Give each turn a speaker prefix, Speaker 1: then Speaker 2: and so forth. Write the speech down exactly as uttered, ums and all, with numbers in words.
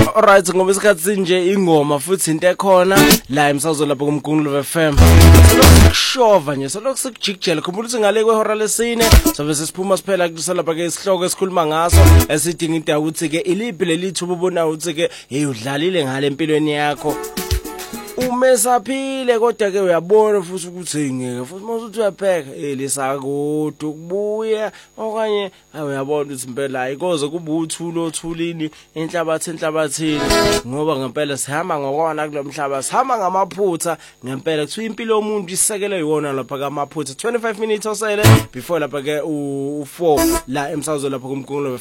Speaker 1: Alright, ngoba isikhathi sinje ingoma futhi into ekhona la emsakazo lapha kumgungulu F M. Shova nje soloko sikujikjela khumbula ukuthi ngale kwehora lesine sobe sesiphuma siphela kusalapha ke isihloko esikhuluma ngaso esidinga into ukuthi ke iliphi lelithuba ubona ukuthi ke hey udlalile ngale empilweni yakho umesaphile kodwa ke uyabona futhi ukuthi ngeke futhi mawuthi uyapheka elisakude ukubuya okanye uyabona ukuthi impela ayikoze kube uthulo othulini enhlabathi enhlabathini ngoba ngempela sihamba ngokona kulomhlaba sihamba ngamaphutha ngempela kuthiwa impilo yomuntu isekele yona lapha kamaphutha twenty-five minutes osele before lapha ke u four la emsakazo lapha kumgungulu